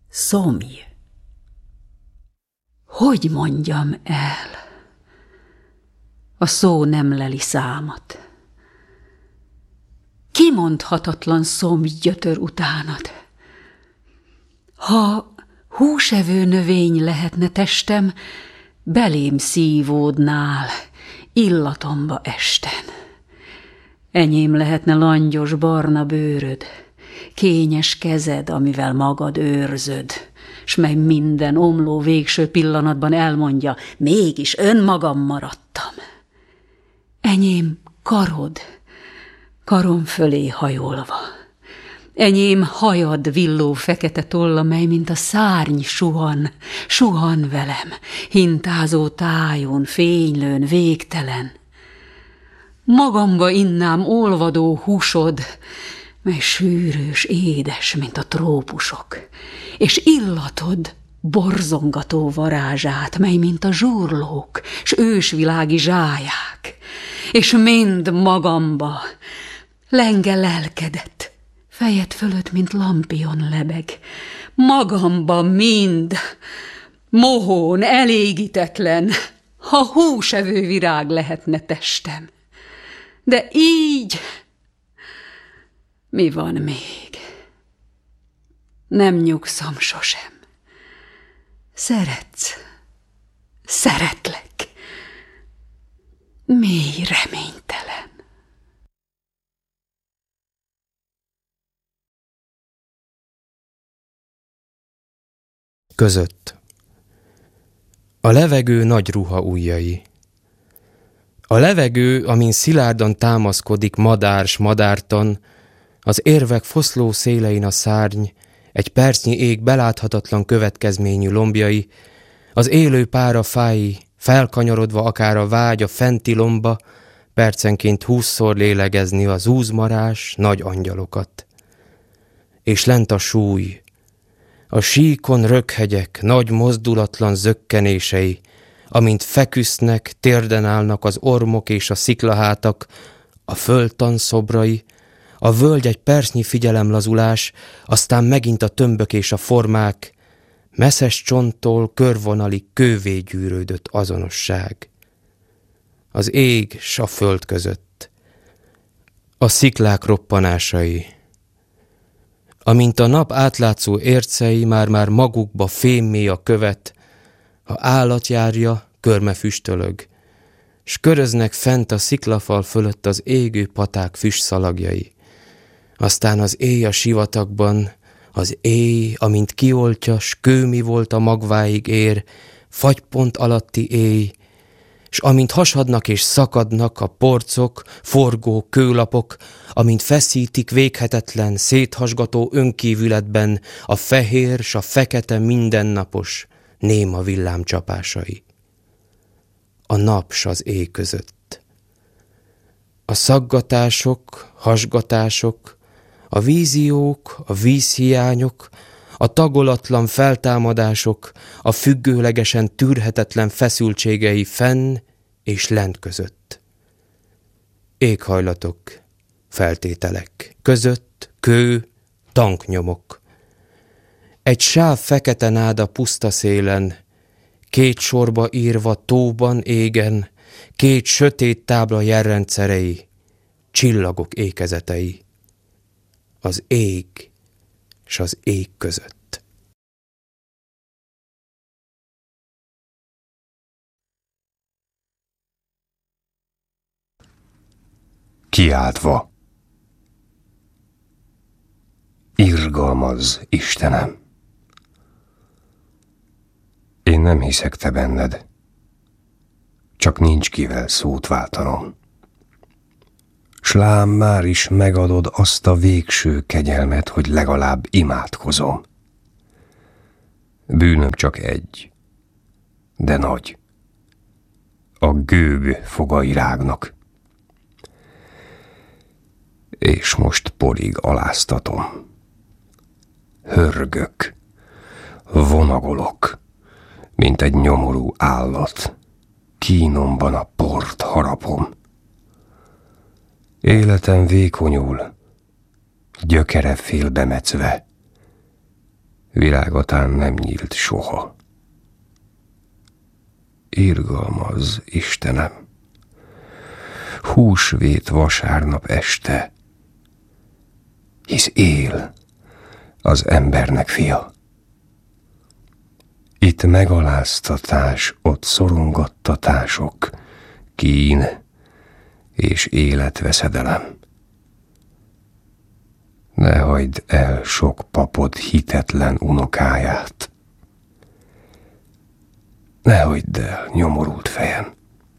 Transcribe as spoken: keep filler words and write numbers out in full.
Szomj. Hogy mondjam el? A szó nem leli számat. Kimondhatatlan szomj gyötör utánad. Ha húsevő növény lehetne testem, belém szívódnál, illatomba esten. Enyém lehetne langyos barna bőröd, kényes kezed, amivel magad őrzöd, s mely minden omló végső pillanatban elmondja, mégis önmagam maradtam. Enyém karod, karom fölé hajolva, enyém hajad villó fekete tolla, mely mint a szárny suhan, suhan velem, hintázó tájon, fénylőn, végtelen. Magamba innám olvadó húsod, mely sűrűs, édes, mint a trópusok, és illatod borzongató varázsát, mely mint a zsurlók, s ősvilági zsáják, és mind magamba lenge lelkedet, fejed fölött, mint lampion lebeg, magamba mind, mohón, elégítetlen, ha húsevő virág lehetne testem. De így mi van még? Nem nyugszom sosem. Szeretsz, szeretlek, mély reménytelen. Között. A levegő nagy ruha ujjai. A levegő, amin szilárdan támaszkodik madár s madártan, az érvek foszló szélein a szárny, egy percnyi ég beláthatatlan következményű lombjai, az élő pára fái, felkanyarodva akár a vágy a fenti lomba, percenként húszszor lélegezni a zúzmarás nagy angyalokat. És lent a súly, a síkon röghegyek nagy mozdulatlan zökkenései, amint feküsznek, térden állnak az ormok és a sziklahátak, a földtan szobrai, a völgy egy percnyi figyelemlazulás, aztán megint a tömbök és a formák, messzes csonttól körvonalig kővé gyűrődött azonosság. Az ég s a föld között, a sziklák roppanásai, amint a nap átlátszó ércei már-már magukba fémmé a követ, ha állat járja, körme füstölög, s köröznek fent a sziklafal fölött az égő paták füstszallagjai. Aztán az éj a sivatagban, az éj, amint kioltja, s kőmi volt a magváig ér, fagypont alatti éj, s amint hasadnak és szakadnak a porcok, forgó kőlapok, amint feszítik véghetetlen, széthasgató önkívületben a fehér s a fekete mindennapos, néma villámcsapásai. A nap s az éj között. A szaggatások, hasgatások, a víziók, a vízhiányok, a tagolatlan feltámadások, a függőlegesen tűrhetetlen feszültségei fenn és lent között. Éghajlatok, feltételek, között kő, tanknyomok. Egy sáv fekete náda puszta szélen, két sorba írva tóban égen, két sötét tábla jelrendszerei, csillagok ékezetei. Az ég s az ég között. Kiáltva. Irgalmazz, Istenem! Én nem hiszek te benned, csak nincs kivel szót váltanom. S lám már is megadod azt a végső kegyelmet, hogy legalább imádkozom. Bűnöm csak egy, de nagy. A gőg fogai rágnak. És most porig aláztatom. Hörgök, vonagolok, mint egy nyomorú állat. Kínomban a port harapom. Életem vékonyul, gyökere félbemecve. virágotán nem nyílt soha. Irgalmaz, Istenem, húsvét vasárnap este, hisz él az embernek fia. Itt megaláztatás, ott szorongattatások, kín és életveszedelem. Ne hagyd el sok papod hitetlen unokáját. Ne hagyd el, nyomorult fejem.